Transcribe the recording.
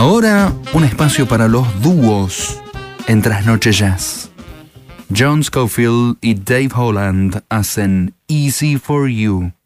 Ahora, un espacio para los dúos en Trasnoche Jazz. John Scofield y Dave Holland hacen Easy for You.